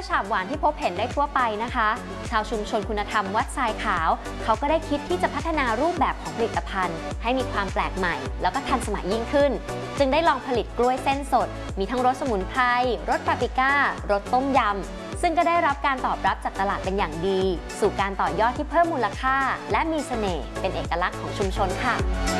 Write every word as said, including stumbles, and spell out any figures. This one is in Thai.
ฉาบหวานที่พบเห็นได้ทั่วไปนะคะชาวชุมชนคุณธรรมวัดทรายขาวเขาก็ได้คิดที่จะพัฒนารูปแบบของผลิตภัณฑ์ให้มีความแปลกใหม่แล้วก็ทันสมัยยิ่งขึ้นจึงได้ลองผลิตกล้วยเส้นสดมีทั้งรสสมุนไพรรสปาปริก้ารสต้มยำซึ่งก็ได้รับการตอบรับจากตลาดเป็นอย่างดีสู่การต่อยอดที่เพิ่มมูลค่าและมีเสน่ห์เป็นเอกลักษณ์ของชุมชนค่ะ